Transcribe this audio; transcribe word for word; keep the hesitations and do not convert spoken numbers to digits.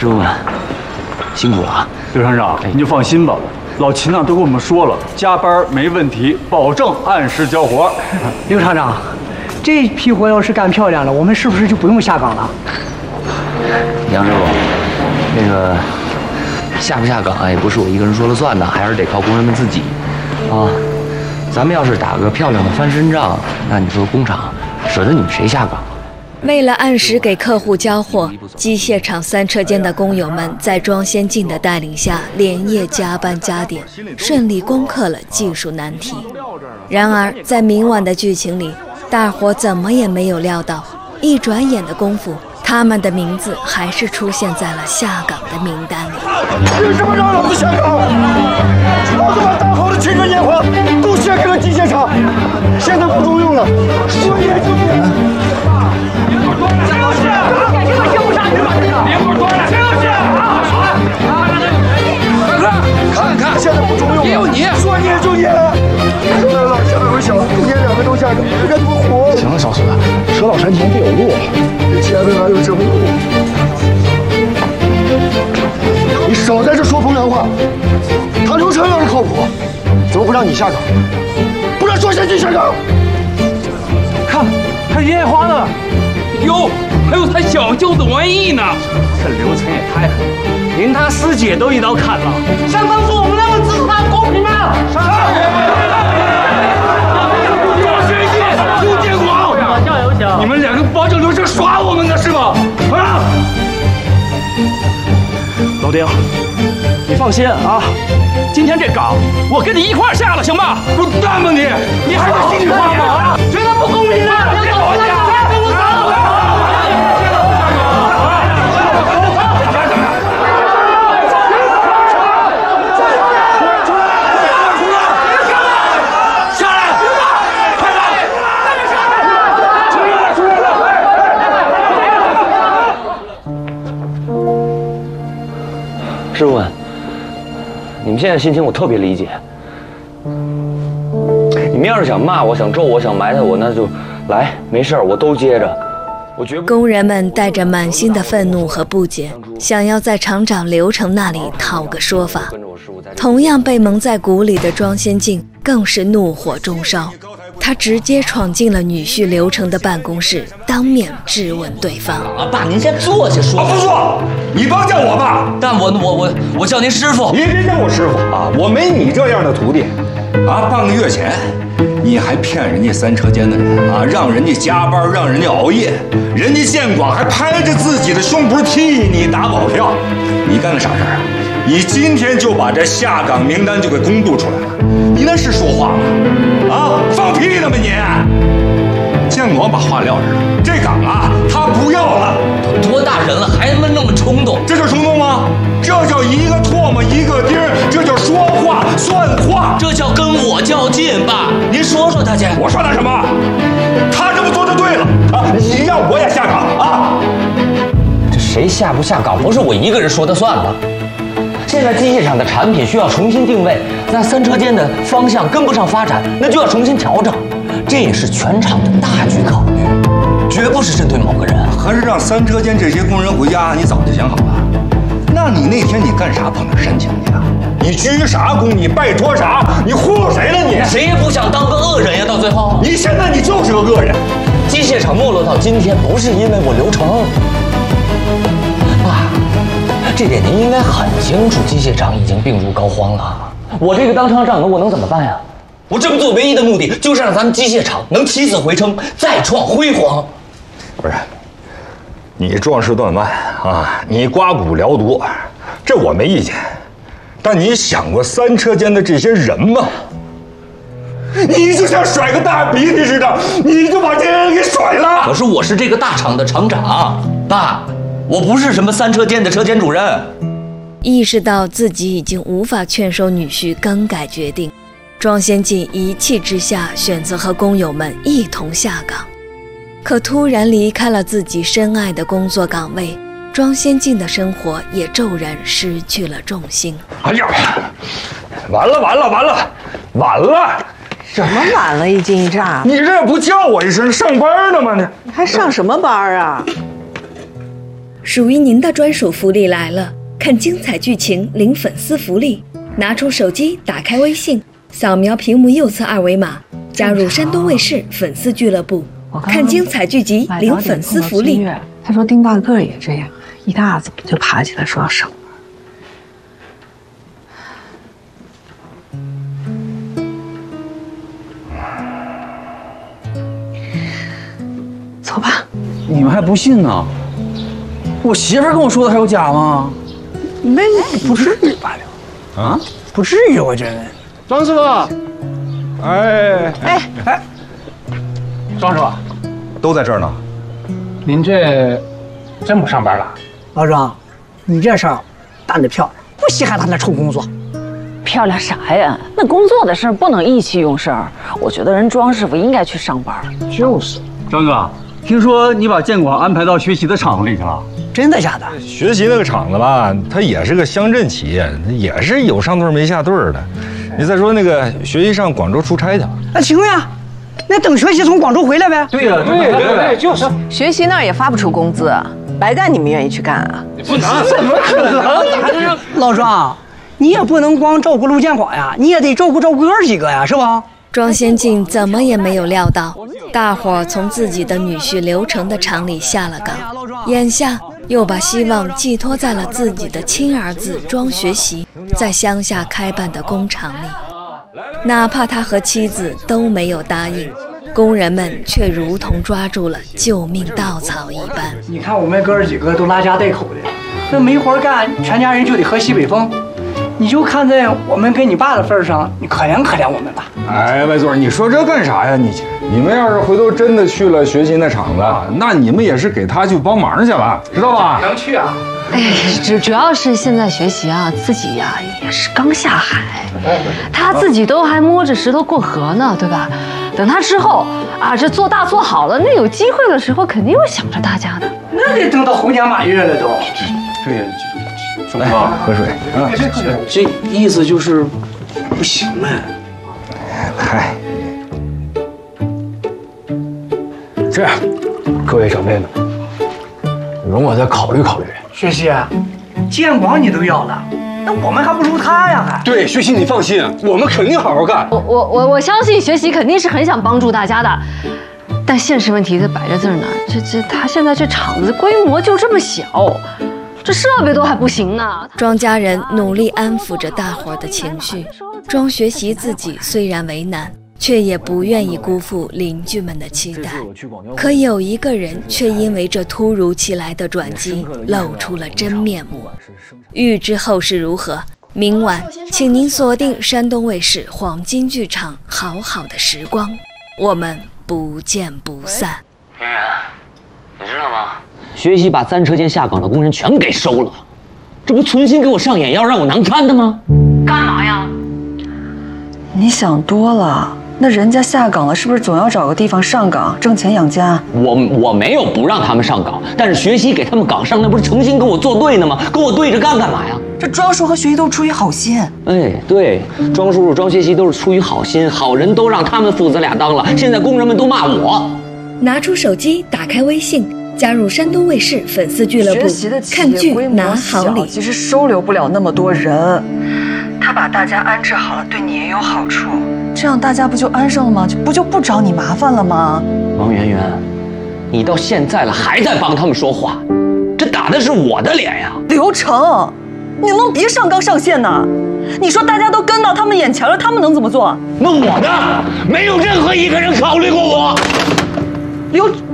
师傅们辛苦了啊！ 刘厂长，您就放心吧，老秦呢都跟我们说了，加班没问题，保证按时交活。 刘厂长，这批活要是干漂亮了，我们是不是就不用下岗了？ 杨师傅，那个下不下岗啊，也不是我一个人说了算的，还是得靠工人们自己啊。咱们要是打个漂亮的翻身仗，那你说工厂舍得你们谁下岗？ 为了按时给客户交货，机械厂三车间的工友们在庄先进的带领下连夜加班加点，顺利攻克了技术难题。然而在明晚的剧情里，大伙怎么也没有料到，一转眼的功夫，他们的名字还是出现在了下岗的名单里。 凭什么让老子下岗？老子把大好的青春年华都献给了机械厂，现在不中用了，说也就免。 看看， 现在不中用了， 也有你说撵就撵。说来了，下面有小，中间两个都下岗，这该怎么活？ 行了，小孙子，车到山前必有路。 这前面哪有什么路？你少在这说风凉话。他刘成要是靠谱，怎么不让你下岗？不让庄先进下岗？ 看，看烟花呢。 哟，还有他小舅子王毅呢。 这刘成也太狠了，连他师姐都一刀砍了。 像当初我们那么支持他，公平吗？ 上！庄先进、朱建广， 加油小！ 你们两个帮着刘成耍我们呢是吗？啊！ 老丁，你放心啊，今天这岗我跟你一块儿下了，行吗？ 滚蛋吧你！你还是心里话吗？ 觉得不公平啊！ 别跟我讲！ 师傅们，你们现在心情我特别理解。你们要是想骂我、想咒我、想埋汰我，那就来，没事儿，我都接着。我绝不。 工人们带着满心的愤怒和不解，想要在厂长刘成那里讨个说法。同样被蒙在鼓里的庄先进更是怒火中烧，他直接闯进了女婿刘成的办公室，当面质问对方。 啊，爸，您先坐下说。 不坐，你甭叫我爸， 但我我我我叫您师傅。 你别叫我师傅啊，我没你这样的徒弟。 啊，半个月前，你还骗人家三车间的人啊，让人家加班，让人家熬夜，人家建广还拍着自己的胸脯替你打保票。你干了啥事儿啊？你今天就把这下岗名单就给公布出来了，你那是说话吗？啊，放屁呢吗你？建广把话撂这儿了，这岗啊，他不要了。 都多大人了，还他妈那么冲动？ 这叫冲动吗？这叫一个唾沫一个钉儿，这叫说话算话， 这叫跟我较劲，爸，您说说他去。 我说他什么？他这么做就对了啊！你让我也下岗啊！ 这谁下不下岗，不是我一个人说的算的。现在机械厂的产品需要重新定位，那三车间的方向跟不上发展，那就要重新调整。这也是全厂的大局考虑，绝不是针对某个人。 合着让三车间这些工人回家，你早就想好了？那你那天你干啥碰着煽情去了？你鞠啥躬？你拜托啥？你忽悠谁了你？ 谁也不想当个恶人呀！到最后， 你现在你就是个恶人。 机械厂没落到今天，不是因为我刘成。爸，这点您应该很清楚，机械厂已经病入膏肓了。我这个当厂长的，我能怎么办呀？我这么做唯一的目的，就是让咱们机械厂能起死回生，再创辉煌。 不是，你壮士断腕啊，你刮骨疗毒，这我没意见。但你想过三车间的这些人吗？你就像甩个大鼻涕似的，你就把这些人给甩了。 可是我是这个大厂的厂长，爸，我不是什么三车间的车间主任。 意识到自己已经无法劝说女婿更改决定，庄先进一气之下选择和工友们一同下岗。可突然离开了自己深爱的工作岗位，庄先进的生活也骤然失去了重心。 哎呀，完了完了完了完了！ 什么晚了？一惊一乍， 你这不叫我一声上班呢吗？你还上什么班啊？ 属于您的专属福利来了！看精彩剧情领粉丝福利，拿出手机，打开微信，扫描屏幕右侧二维码，加入山东卫视粉丝俱乐部，看精彩剧集领粉丝福利。 他说丁大个也这样，一大早就爬起来说要上班。走吧。 你们还不信呢？我媳妇跟我说的还有假吗？ 那不至于吧？ 啊， 不至于，我觉得。 张师傅，哎哎哎， 张师傅， 都在这儿呢。 您这真不上班了？ 老张，你这事儿干得漂亮，不稀罕他那臭工作。 漂亮啥呀？那工作的事儿不能意气用事儿。我觉得人庄师傅应该去上班。 就是， 张哥，听说你把建广安排到学习的厂子里去了？ 真的假的？ 学习那个厂子吧，它也是个乡镇企业，也是有上对没下对的。你再说那个学习上广州出差去了， 那请问呀，那等学习从广州回来呗？ 对呀，对对对，就是。 学习那儿也发不出工资，白干你们愿意去干啊？ 不能，怎么可能？ 老庄，你也不能光照顾陆建广呀，你也得照顾照顾哥几个呀，是吧？ 庄先进怎么也没有料到，大伙儿从自己的女婿刘成的厂里下了岗，眼下又把希望寄托在了自己的亲儿子庄学习在乡下开办的工厂里。哪怕他和妻子都没有答应，工人们却如同抓住了救命稻草一般。 你看我们哥儿几个都拉家带口的，那没活干，全家人就得喝西北风。你就看在我们跟你爸的份上，你可怜可怜我们吧。 哎，外座，你说这干啥呀？你你们要是回头真的去了学习那厂子，那你们也是给他去帮忙去了，知道吧？ 能去啊？ 哎，主主要是现在学习啊，自己呀、啊、也是刚下海，他自己都还摸着石头过河呢，对吧？等他之后啊，这做大做好了，那有机会的时候肯定会想着大家的。 那得等到猴年马月了都。 对呀。 来，喝水啊！ 这意思就是不行了。 嗨， 这样，各位长辈们，容我再考虑考虑。 学习，建广你都要了，那我们还不如他呀！还对，学习你放心，我们肯定好好干。 我我我我相信学习肯定是很想帮助大家的，但现实问题在摆在这儿呢。这这他现在这厂子规模就这么小。这设备都还不行呢。 庄家人努力安抚着大伙儿的情绪，庄学习自己虽然为难，却也不愿意辜负邻居们的期待。可有一个人却因为这突如其来的转机露出了真面目。欲知后事如何，明晚请您锁定山东卫视黄金剧场《好好的时光》，我们不见不散。 圆圆，你知道吗？学习把三车间下岗的工人全给收了，这不存心给我上眼药，让我难堪的吗？ 干嘛呀？ 你想多了，那人家下岗了，是不是总要找个地方上岗，挣钱养家？ 我我没有不让他们上岗，但是学习给他们岗上，那不是诚心跟我作对呢吗？跟我对着干干嘛呀？ 这庄叔和学习都是出于好心。 哎，对，庄叔叔、庄学习都是出于好心，好人都让他们父子俩当了，现在工人们都骂我。 拿出手机，打开微信。加入山东卫视粉丝俱乐部，看剧拿好礼。 其实收留不了那么多人，他把大家安置好了，对你也有好处。这样大家不就安生了吗？就不就不找你麻烦了吗？ 王媛媛，你到现在了还在帮他们说话，这打的是我的脸呀！ 刘成，你能别上纲上线呢？你说大家都跟到他们眼前了，他们能怎么做？ 那我呢？没有任何一个人考虑过我。 刘。